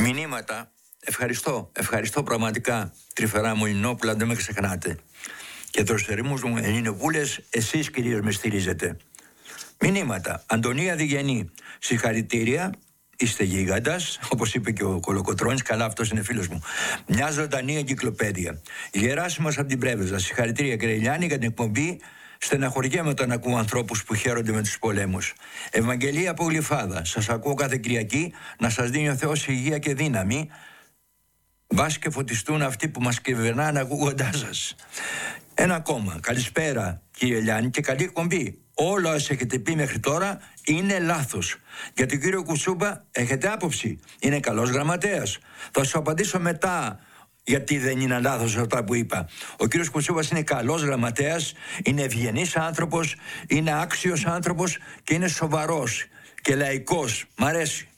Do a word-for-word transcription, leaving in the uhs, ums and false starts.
Μηνύματα. Ευχαριστώ. Ευχαριστώ πραγματικά. Τρυφερά μου Ελληνόπουλα, δεν με ξεχνάτε. Και δροσερμούς μου Ελληνοπούλες, εσείς κυρίως με στηρίζετε. Μηνύματα. Αντωνία Διγενή. Συγχαρητήρια. Είστε γίγαντας, όπως είπε και ο Κολοκοτρώνης. Καλά, αυτός είναι φίλος μου. Μια ζωντανή εγκυκλοπαίδεια. Γεράσιμος από την Πρέβεζα. Συγχαρητήρια, κύριε Λιάννη, για την εκπομπή. Στεναχωριέμαι όταν ακούω ανθρώπους που χαίρονται με τους πολέμους. Ευαγγελία από Γλυφάδα. Σας ακούω κάθε Κυριακή. Να σας δίνει ο Θεός υγεία και δύναμη. Μπας και φωτιστούν αυτοί που μας κυβερνάνε ακούγοντάς σας. Ένα ακόμα. Καλησπέρα, κύριε Λιάννη, και καλή εκπομπή. Όλα όσα έχετε πει μέχρι τώρα είναι λάθος. Για τον κύριο Κουτσούμπα έχετε άποψη. Είναι καλός γραμματέας. Θα σου απαντήσω μετά γιατί δεν είναι λάθος αυτά που είπα. Ο κύριος Κουτσούμπας είναι καλός γραμματέας, είναι ευγενής άνθρωπος, είναι άξιος άνθρωπος και είναι σοβαρός και λαϊκός. Μ' αρέσει.